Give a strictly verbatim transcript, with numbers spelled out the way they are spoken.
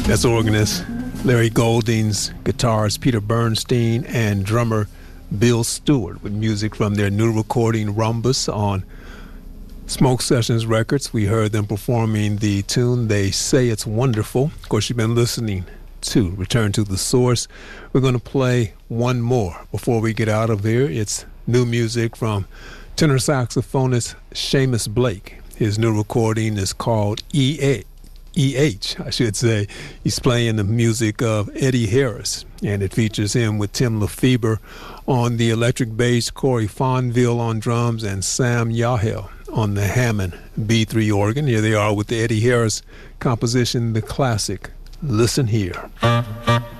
That's organist Larry Golding's, guitarist Peter Bernstein, and drummer Bill Stewart with music from their new recording Rhombus on Smoke Sessions Records. We heard them performing the tune They Say It's Wonderful. Of course, you've been listening to Return to the Source. We're going to play one more before we get out of here. It's new music from tenor saxophonist Seamus Blake. His new recording is called E A. E H, I should say. He's playing the music of Eddie Harris, and it features him with Tim Lefebvre on the electric bass, Corey Fonville on drums, and Sam Yahel on the Hammond B three organ. Here they are with the Eddie Harris composition, the classic Listen Here.